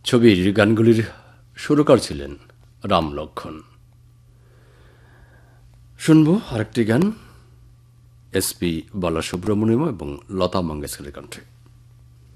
ছবির গানগুলির সুরকার ছিলেন রাম লক্ষ্মণ। শুনবো আরেকটি গান এসপি বালাসুব্রমণ্যম এবং লতা মঙ্গেশকরের কণ্ঠে।